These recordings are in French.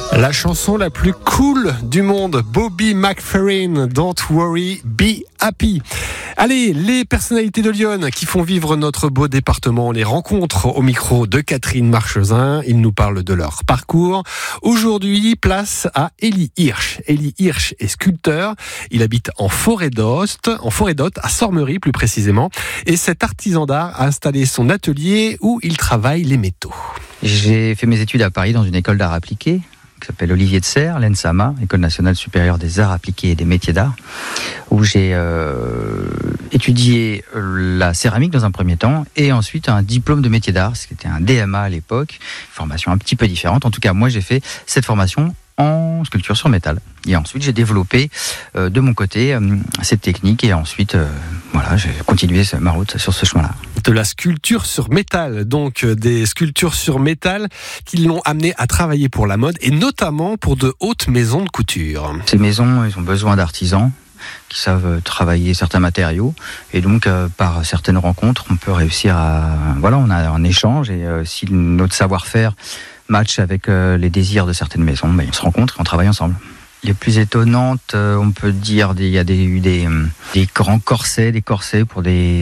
La chanson la plus cool du monde, Bobby McFerrin, Don't Worry, Be Happy. Allez, les personnalités de Lyon qui font vivre notre beau département, on les rencontre au micro de Catherine Marchesin. Ils nous parlent de leur parcours. Aujourd'hui, place à Élie Hirsch. Élie Hirsch est sculpteur. Il habite en Forêt d'Hôte, à Sormery plus précisément. Et cet artisan d'art a installé son atelier où il travaille les métaux. J'ai fait mes études à Paris dans une école d'art appliqué qui s'appelle Olivier de Serres, l'ENSAMA, École nationale supérieure des arts appliqués et des métiers d'art, où j'ai étudié la céramique dans un premier temps et ensuite un diplôme de métier d'art, c'était un DMA à l'époque, formation un petit peu différente. En tout cas, moi j'ai fait cette formation en sculpture sur métal. Et ensuite, j'ai développé de mon côté cette technique et ensuite, j'ai continué ma route sur ce chemin-là. De la sculpture sur métal, donc des sculptures sur métal qui l'ont amené à travailler pour la mode et notamment pour de hautes maisons de couture. Ces maisons, ils ont besoin d'artisans qui savent travailler certains matériaux et donc par certaines rencontres, on peut réussir on a un échange et si notre savoir-faire match avec les désirs de certaines maisons, on se rencontre et on travaille ensemble. Les plus étonnantes, on peut dire, il y a eu des grands corsets, pour des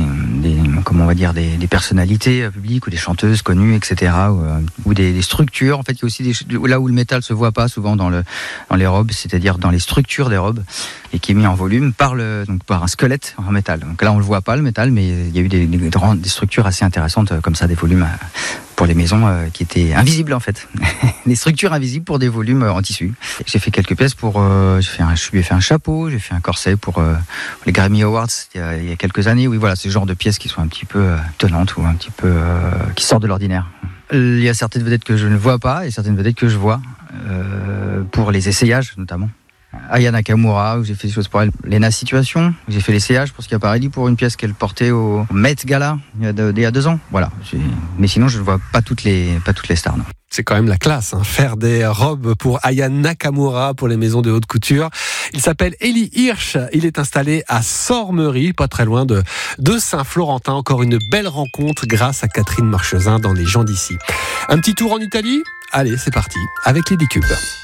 personnalités publiques ou des chanteuses connues, etc. Ou des structures. En fait, il y a aussi là où le métal se voit pas souvent dans les robes, c'est-à-dire dans les structures des robes, et qui est mis en volume par un squelette en métal. Donc là, on le voit pas le métal, mais il y a eu des structures assez intéressantes comme ça, des volumes pour les maisons qui étaient invisibles en fait. Des structures invisibles pour des volumes en tissu. J'ai fait quelques pièces je lui ai fait un chapeau, j'ai fait un corset pour les Grammy Awards il y a quelques années. Oui, voilà, c'est le genre de pièces qui sont un petit peu étonnantes ou un petit peu qui sortent de l'ordinaire. Il y a certaines vedettes que je ne vois pas et certaines vedettes que je vois pour les essayages notamment. Aya Nakamura, où j'ai fait des choses pour elle. Lena Situation, où j'ai fait l'essayage pour Schiaparelli pour une pièce qu'elle portait au Met Gala il y a 2 ans. Voilà. Mais sinon, je ne vois pas toutes les stars. Non. C'est quand même la classe, faire des robes pour Aya Nakamura pour les maisons de haute couture. Il s'appelle Élie Hirsch. Il est installé à Sormery, pas très loin de Saint-Florentin. Encore une belle rencontre grâce à Catherine Marchesin dans Les gens d'ici. Un petit tour en Italie ? Allez, c'est parti avec les Bicubes.